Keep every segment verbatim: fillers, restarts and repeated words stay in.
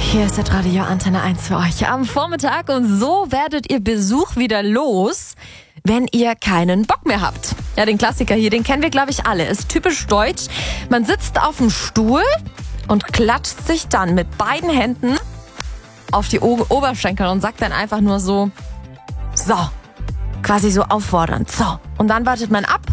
Hier ist das Radio Antenne eins für euch am Vormittag und so werdet ihr Besuch wieder los, wenn ihr keinen Bock mehr habt. Ja, den Klassiker hier, den kennen wir, glaube ich, alle. Ist typisch deutsch. Man sitzt auf dem Stuhl und klatscht sich dann mit beiden Händen auf die o- Oberschenkel und sagt dann einfach nur so, so, quasi so auffordernd, so. Und dann wartet man ab.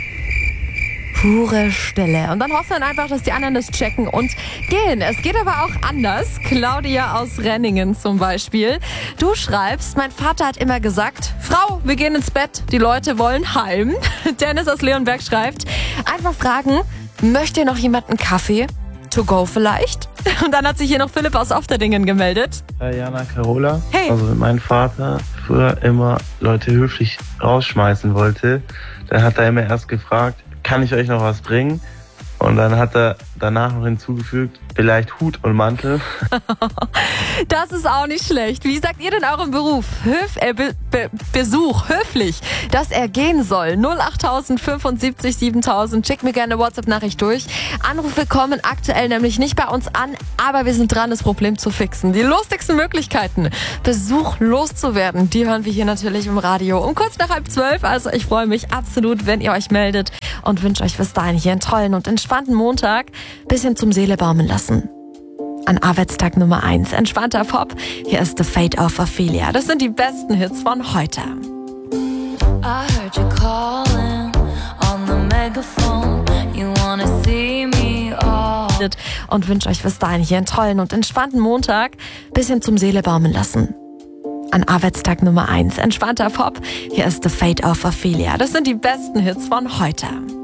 Pure Stille. Und dann hofft man einfach, dass die anderen das checken und gehen. Es geht aber auch anders. Claudia aus Renningen zum Beispiel. Du schreibst, mein Vater hat immer gesagt, Frau, wir gehen ins Bett, die Leute wollen heim. Dennis aus Leonberg schreibt, einfach fragen, möchte noch jemand einen Kaffee? To go vielleicht? Und dann hat sich hier noch Philipp aus Ofterdingen gemeldet. Äh, Jana, Carola. Hey. Also wenn mein Vater früher immer Leute höflich rausschmeißen wollte, dann hat er immer erst gefragt, kann ich euch noch was bringen? Und dann hat er danach noch hinzugefügt, vielleicht Hut und Mantel. Das ist auch nicht schlecht. Wie sagt ihr denn euren Beruf? Höf, äh, Be- Be- Besuch, höflich, dass er gehen soll. null acht fünfundsiebzig siebentausend. Schickt mir gerne eine WhatsApp-Nachricht durch. Anrufe kommen aktuell nämlich nicht bei uns an, aber wir sind dran, das Problem zu fixen. Die lustigsten Möglichkeiten, Besuch loszuwerden, die hören wir hier natürlich im Radio um kurz nach halb zwölf. Also ich freue mich absolut, wenn ihr euch meldet und wünsche euch bis dahin hier einen tollen und entspannten Montag. Bisschen zum Seele baumeln lassen. An Arbeitstag Nummer eins. Entspannter Pop. Hier ist The Fate of Ophelia. Das sind die besten Hits von heute. I heard you calling on the megaphone. You wanna see me all. Und wünsche euch bis dahin hier einen tollen und entspannten Montag. Bisschen zum Seele baumeln lassen. An Arbeitstag Nummer eins. Entspannter Pop. Hier ist The Fate of Ophelia. Das sind die besten Hits von heute.